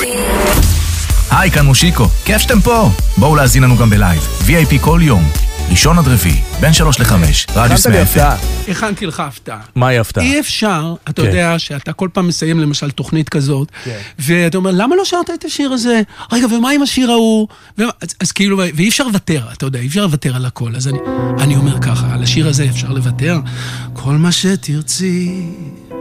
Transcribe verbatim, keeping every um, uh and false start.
היי, כאן מושיקו, כיף שאתם פה. בואו להזין לנו גם בלייב, וי איי פי כל יום, ראשון עד רביעי, בין שלוש לחמש, רדיוס מאה אפס. הכנתי לך הפתעה. מהי הפתעה? אי אפשר, אתה יודע שאתה כל פעם מסיים למשל תוכנית כזאת, ואתה אומר, למה לא שרת את השיר הזה? רגע, ומה עם השיר ההוא? אז כאילו, ואי אפשר לוותר, אתה יודע, אי אפשר לוותר על הכל. אז אני אומר ככה, על השיר הזה אפשר לוותר. כל מה שתרצי